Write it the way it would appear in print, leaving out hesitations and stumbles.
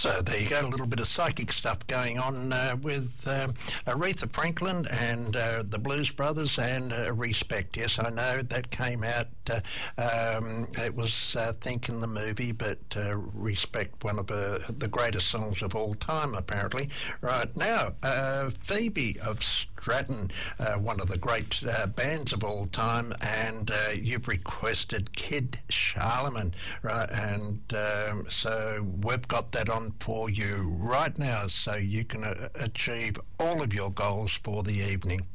So there you go, a little bit of psychic stuff going on with Aretha Franklin and the Blues Brothers and Respect. Yes, I know that came out, it was Think in the movie, but Respect, one of the greatest songs of all time, apparently. Right now, Phoebe of Stratton, one of the great bands of all time, and you've requested Kid Charlemagne, right? And so we've got that on for you right now, so you can achieve all of your goals for the evening.